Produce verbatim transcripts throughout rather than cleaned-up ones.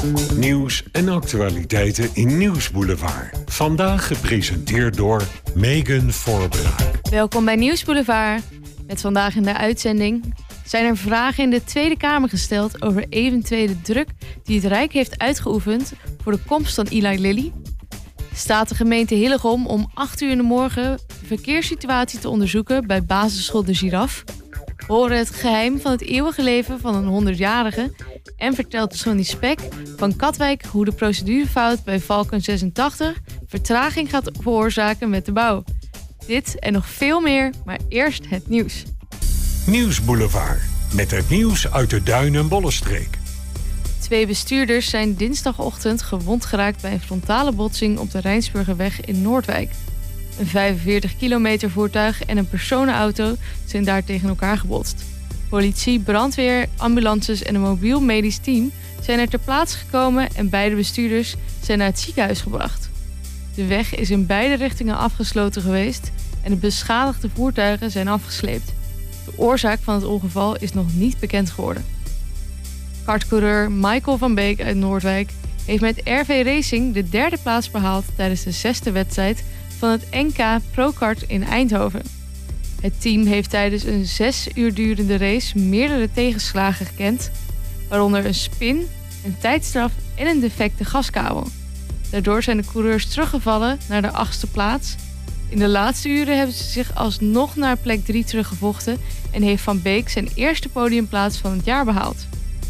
Nieuws en actualiteiten in Nieuwsboulevard. Vandaag gepresenteerd door Megan Voorbraak. Welkom bij Nieuwsboulevard. Met vandaag in de uitzending zijn er vragen in de Tweede Kamer gesteld over eventuele druk die het Rijk heeft uitgeoefend voor de komst van Eli Lilly. Staat de gemeente Hillegom om acht uur in de morgen de verkeerssituatie te onderzoeken bij basisschool De Giraf. We horen het geheim van het eeuwige leven van een honderdjarige en vertelt Sonny Spek van Katwijk hoe de procedurefout bij Valken zesentachtig vertraging gaat veroorzaken met de bouw. Dit en nog veel meer, maar eerst het nieuws. Nieuwsboulevard, met het nieuws uit de Duin- en Bollenstreek. Twee bestuurders zijn dinsdagochtend gewond geraakt bij een frontale botsing op de Rijnsburgerweg in Noordwijk. Een vijfenveertig kilometer voertuig en een personenauto zijn daar tegen elkaar gebotst. Politie, brandweer, ambulances en een mobiel medisch team zijn er ter plaatse gekomen en beide bestuurders zijn naar het ziekenhuis gebracht. De weg is in beide richtingen afgesloten geweest en de beschadigde voertuigen zijn afgesleept. De oorzaak van het ongeval is nog niet bekend geworden. Kartcoureur Michael van Beek uit Noordwijk heeft met R V Racing de derde plaats behaald tijdens de zesde wedstrijd van het N K Pro-Kart in Eindhoven. Het team heeft tijdens een zes uur durende race meerdere tegenslagen gekend, waaronder een spin, een tijdstraf en een defecte gaskabel. Daardoor zijn de coureurs teruggevallen naar de achtste plaats. In de laatste uren hebben ze zich alsnog naar plek drie teruggevochten en heeft Van Beek zijn eerste podiumplaats van het jaar behaald.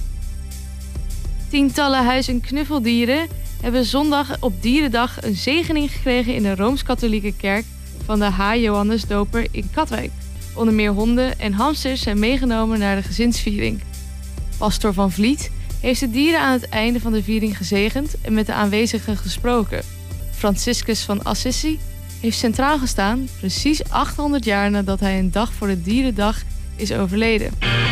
Tientallen huis- en knuffeldieren hebben zondag op Dierendag een zegening gekregen in de Rooms-Katholieke Kerk van de H. Johannes Doper in Katwijk. Onder meer honden en hamsters zijn meegenomen naar de gezinsviering. Pastor Van Vliet heeft de dieren aan het einde van de viering gezegend en met de aanwezigen gesproken. Franciscus van Assisi heeft centraal gestaan, precies achthonderd jaar nadat hij een dag voor de Dierendag is overleden.